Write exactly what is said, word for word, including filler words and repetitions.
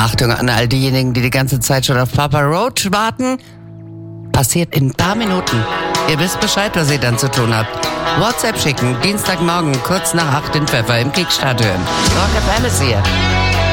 Achtung an all diejenigen, die die ganze Zeit schon auf Papa Roach warten. Passiert in ein paar Minuten. Ihr wisst Bescheid, was ihr dann zu tun habt. WhatsApp schicken, Dienstagmorgen, kurz nach acht den Pfeffer im Kickstart hören. Rock F M ist hier.